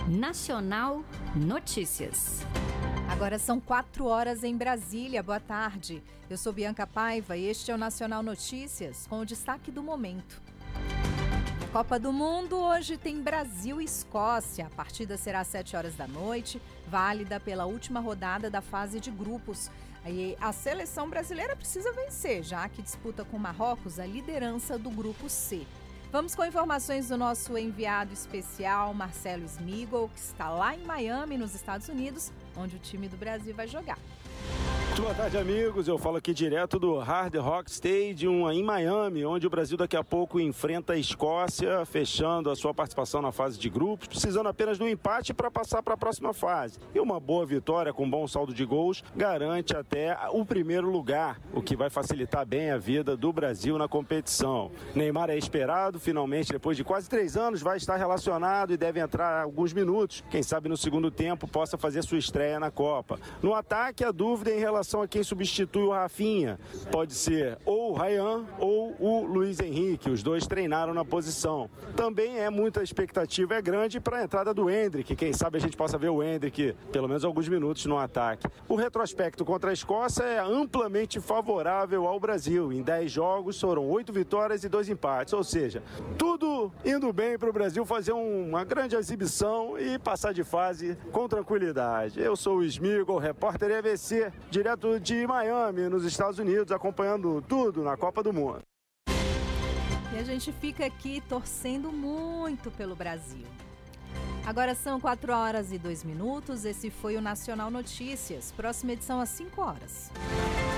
Nacional Notícias. Agora são 4 horas em Brasília. Boa tarde. Eu sou Bianca Paiva e este é o Nacional Notícias, com o destaque do momento. Copa do Mundo, hoje tem Brasil e Escócia. A partida será às 7 horas da noite, válida pela última rodada da fase de grupos. Aí a seleção brasileira precisa vencer, já que disputa com Marrocos a liderança do grupo C. Vamos com informações do nosso enviado especial, Marcelo Smigol, que está lá em Miami, nos Estados Unidos, onde o time do Brasil vai jogar. Boa tarde, amigos. Eu falo aqui direto do Hard Rock Stadium em Miami, onde o Brasil daqui a pouco enfrenta a Escócia, fechando a sua participação na fase de grupos, precisando apenas de um empate para passar para a próxima fase. E uma boa vitória com bom saldo de gols garante até o primeiro lugar, o que vai facilitar bem a vida do Brasil na competição. Neymar é esperado, finalmente, depois de quase 3 anos, vai estar relacionado e deve entrar alguns minutos. Quem sabe no segundo tempo possa fazer sua estreia na Copa. No ataque, a dúvida em relação a quem substitui o Rafinha. Pode ser ou o Ryan ou o Luiz Henrique. Os dois treinaram na posição. Também muita expectativa é grande para a entrada do Endrick. Quem sabe a gente possa ver o Endrick pelo menos alguns minutos no ataque. O retrospecto contra a Escócia é amplamente favorável ao Brasil. Em 10 jogos foram 8 vitórias e 2 empates. Ou seja, tudo indo bem para o Brasil fazer uma grande exibição e passar de fase com tranquilidade. Eu sou o Smigol, repórter EVC, direto de Miami, nos Estados Unidos, acompanhando tudo na Copa do Mundo. E a gente fica aqui torcendo muito pelo Brasil. Agora são 4 horas e 2 minutos. Esse foi o Nacional Notícias. Próxima edição às 5 horas.